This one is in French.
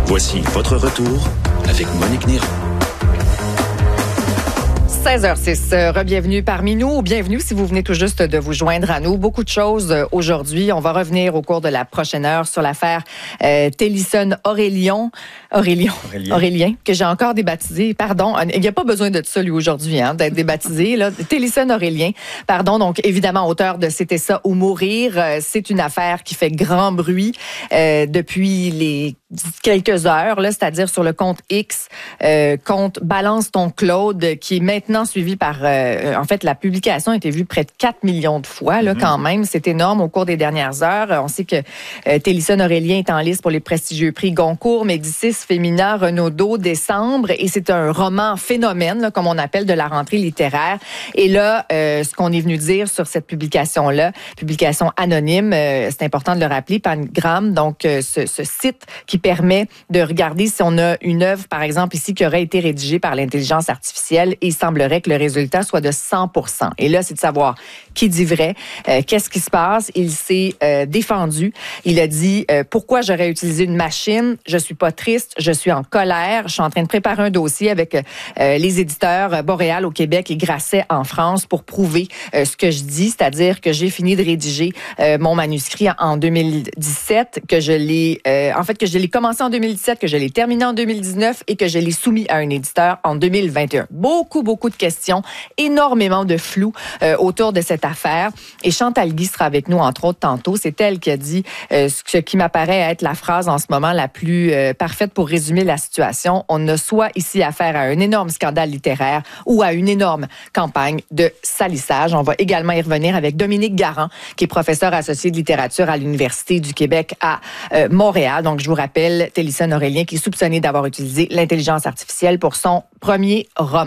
Voici votre retour avec Monique Néron. 16h06, re-bienvenue parmi nous ou bienvenue si vous venez tout juste de vous joindre à nous. Beaucoup de choses aujourd'hui. On va revenir au cours de la prochaine heure sur l'affaire Tellison-Aurélien, que j'ai encore débaptisé. Pardon, il n'y a pas besoin de ça lui aujourd'hui, d'être débaptisé. Tellison-Aurélien, pardon. Donc évidemment, auteur de C'était ça ou mourir. C'est une affaire qui fait grand bruit depuis les quelques heures, là, c'est-à-dire sur le compte X, compte Balance ton Claude, qui est maintenant suivi par... en fait, la publication a été vue près de 4 millions de fois, là, quand même. C'est énorme au cours des dernières heures. On sait que Tellison-Aurélien est en liste pour les prestigieux prix Goncourt, Médicis, Femina, Renaudot, Décembre, et c'est un roman phénomène, là, comme on appelle, de la rentrée littéraire. Et là, ce qu'on est venu dire sur cette publication-là, publication anonyme, c'est important de le rappeler, Pangram, donc ce site qui permet de regarder si on a une œuvre, par exemple, ici, qui aurait été rédigée par l'intelligence artificielle, et il semblerait que le résultat soit de 100%. Et là, c'est de savoir qui dit vrai, qu'est-ce qui se passe. Il s'est défendu. Il a dit pourquoi j'aurais utilisé une machine. Je suis pas triste, je suis en colère. Je suis en train de préparer un dossier avec les éditeurs Boréal au Québec et Grasset en France pour prouver ce que je dis, c'est-à-dire que j'ai fini de rédiger mon manuscrit en 2017, que je l'ai commencé en 2017, que je l'ai terminé en 2019 et que je l'ai soumis à un éditeur en 2021. Beaucoup de questions, énormément de flou autour de cette affaire. Et Chantal Guy sera avec nous, entre autres, tantôt. C'est elle qui a dit ce qui m'apparaît être la phrase en ce moment la plus parfaite pour résumer la situation. On a soit ici affaire à un énorme scandale littéraire ou à une énorme campagne de salissage. On va également y revenir avec Dominique Garand, qui est professeur associé de littérature à l'Université du Québec à Montréal. Donc, je vous rappelle, Tellison-Aurélien, qui est soupçonné d'avoir utilisé l'intelligence artificielle pour son premier roman.